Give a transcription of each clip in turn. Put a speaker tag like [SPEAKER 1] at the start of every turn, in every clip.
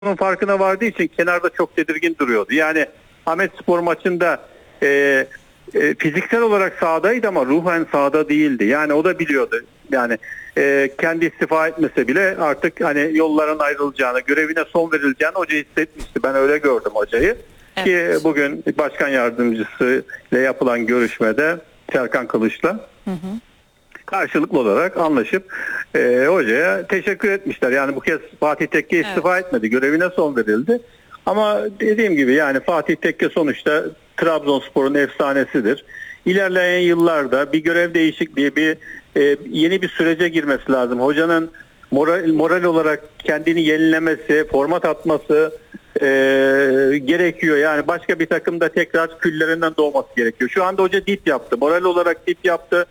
[SPEAKER 1] Bunun farkına vardığı için kenarda çok tedirgin duruyordu. Yani Ahmetspor maçında fiziksel olarak sahadaydı ama ruhen sahada değildi. Yani o da biliyordu. Yani kendi istifa etmese bile artık hani yolların ayrılacağını, görevine son verileceğini hoca hissetmişti. Ben öyle gördüm hocayı. Evet. Ki bugün başkan yardımcısı ile yapılan görüşmede Serkan Kılıç'la karşılıklı olarak anlaşıp hocaya teşekkür etmişler. Yani bu kez Fatih Tekke istifa etmedi. Görevine son verildi. Ama dediğim gibi yani Fatih Tekke sonuçta Trabzonspor'un efsanesidir. İlerleyen yıllarda bir görev değişikliği, yeni bir sürece girmesi lazım. Hocanın moral olarak kendini yenilemesi, format atması gerekiyor. Yani başka bir takımda tekrar küllerinden doğması gerekiyor. Şu anda hoca dip yaptı. Moral olarak dip yaptı.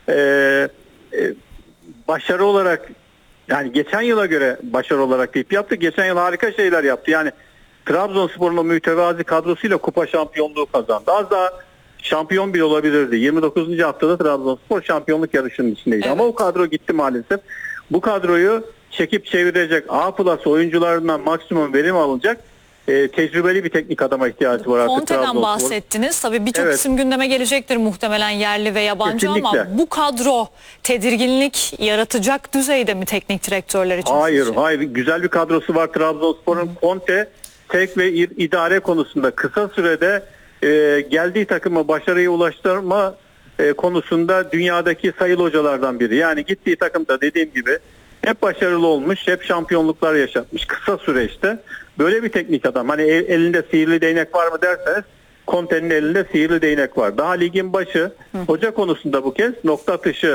[SPEAKER 1] Başarı olarak yani geçen yıla göre başarı olarak dip yaptı. Geçen yıl harika şeyler yaptı. Yani Trabzonspor'un o mütevazi kadrosuyla kupa şampiyonluğu kazandı. Az daha şampiyon bile olabilirdi. 29. haftada Trabzonspor şampiyonluk yarışının içindeydi. Evet. Ama o kadro gitti maalesef. Bu kadroyu çekip çevirecek A+ oyuncularından maksimum verim alacak tecrübeli bir teknik adama ihtiyacı var artık.
[SPEAKER 2] Conte'den bahsettiniz. Tabii birçok isim gündeme gelecektir muhtemelen, yerli ve yabancı. Kesinlikle. Ama bu kadro tedirginlik yaratacak düzeyde mi teknik direktörler için?
[SPEAKER 1] Hayır. Güzel bir kadrosu var Trabzonspor'un. Conte tek ve idare konusunda kısa sürede geldiği takımı başarıya ulaştırma konusunda dünyadaki sayılı hocalardan biri. Yani gittiği takımda dediğim gibi hep başarılı olmuş, hep şampiyonluklar yaşatmış kısa süreçte. Böyle bir teknik adam. Hani elinde sihirli değnek var mı derseniz Conte'nin elinde sihirli değnek var. Daha ligin başı. Hoca konusunda bu kez nokta atışı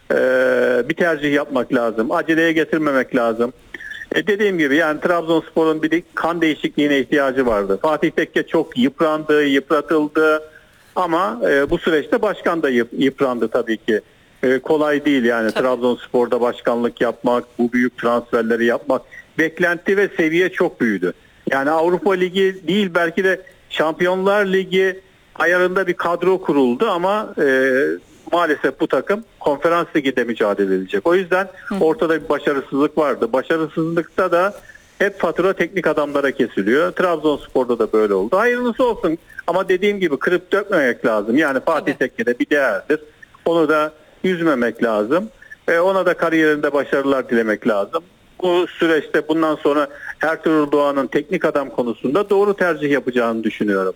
[SPEAKER 1] bir tercih yapmak lazım. Aceleye getirmemek lazım. Dediğim gibi yani Trabzonspor'un bir kan değişikliğine ihtiyacı vardı. Fatih Tekke çok yıprandı, yıpratıldı. Ama bu süreçte başkan da yıprandı tabii ki. Kolay değil yani Trabzonspor'da başkanlık yapmak, bu büyük transferleri yapmak. Beklenti ve seviye çok büyüdü. Yani Avrupa Ligi değil belki de Şampiyonlar Ligi ayarında bir kadro kuruldu ama maalesef bu takım Konferans Ligi'de mücadele edecek. O yüzden ortada bir başarısızlık vardı. Başarısızlıkta da hep fatura teknik adamlara kesiliyor. Trabzonspor'da da böyle oldu. Hayırlısı olsun ama dediğim gibi kırıp dökmemek lazım. Yani Fatih Tekke'de bir değerdir. Onu da üzmemek lazım. Ona da kariyerinde başarılar dilemek lazım. Bu süreçte bundan sonra Ertuğrul Doğan'ın teknik adam konusunda doğru tercih yapacağını düşünüyorum.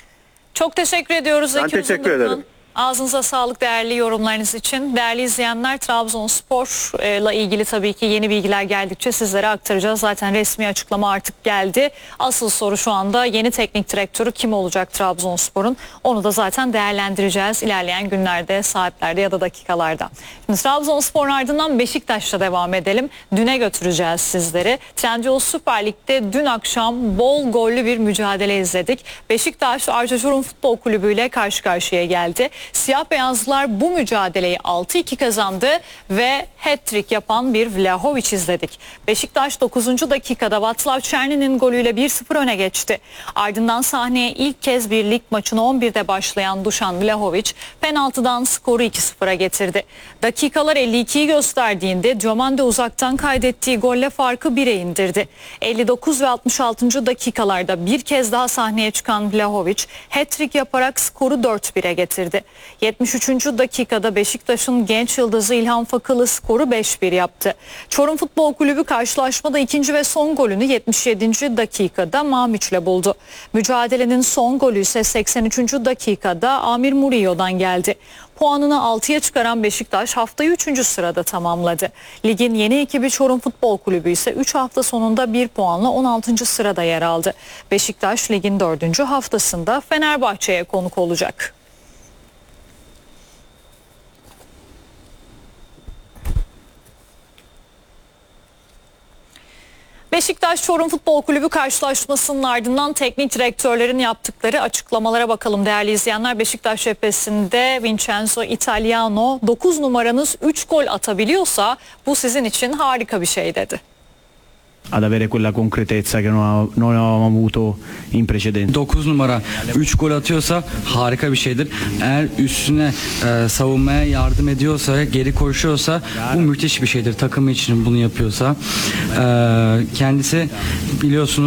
[SPEAKER 2] Çok teşekkür ediyoruz.
[SPEAKER 1] Ben teşekkür ederim.
[SPEAKER 2] Ağzınıza sağlık değerli yorumlarınız için. Değerli izleyenler, Trabzonspor'la ilgili tabii ki yeni bilgiler geldikçe sizlere aktaracağız. Zaten resmi açıklama artık geldi. Asıl soru şu anda yeni teknik direktörü kim olacak Trabzonspor'un? Onu da zaten değerlendireceğiz ilerleyen günlerde, saatlerde ya da dakikalarda. Şimdi Trabzonspor'un ardından Beşiktaş'la devam edelim. Düne götüreceğiz sizleri. Trendyol Süper Lig'de dün akşam bol gollü bir mücadele izledik. Beşiktaş Arca Çorum Futbol Kulübü ile karşı karşıya geldi. Siyah beyazlılar bu mücadeleyi 6-2 kazandı ve hat-trick yapan bir Vlahovic izledik. Beşiktaş 9. dakikada Václav Černi'nin golüyle 1-0 öne geçti. Ardından sahneye ilk kez bir lig maçına 11'de başlayan Dušan Vlahovic penaltıdan skoru 2-0'a getirdi. Dakikalar 52'yi gösterdiğinde Diomande uzaktan kaydettiği golle farkı 1'e indirdi. 59 ve 66. dakikalarda bir kez daha sahneye çıkan Vlahovic hat-trick yaparak skoru 4-1'e getirdi. 73. dakikada Beşiktaş'ın genç yıldızı İlhan Fakılı skoru 5-1 yaptı. Çorum Futbol Kulübü karşılaşmada ikinci ve son golünü 77. dakikada Mamiç'le buldu. Mücadelenin son golü ise 83. dakikada Amir Murillo'dan geldi. Puanını 6'ya çıkaran Beşiktaş haftayı 3. sırada tamamladı. Ligin yeni ekibi Çorum Futbol Kulübü ise 3 hafta sonunda 1 puanla 16. sırada yer aldı. Beşiktaş ligin 4. haftasında Fenerbahçe'ye konuk olacak. Beşiktaş Çorum Futbol Kulübü karşılaşmasının ardından teknik direktörlerin yaptıkları açıklamalara bakalım değerli izleyenler. Beşiktaş cephesinde Vincenzo Italiano 9 numaranız 3 gol atabiliyorsa bu sizin için harika bir şey dedi.
[SPEAKER 3] ad avere quella concretezza che non avevamo avuto in precedenza.
[SPEAKER 4] 9 numara 3 gol atıyorsa harika bir şeydir. Eğer üstüne savunmaya yardım ediyorsa, geri koşuyorsa bu müthiş bir şeydir. Takımı için bunu yapıyorsa. Kendisi biliyorsunuz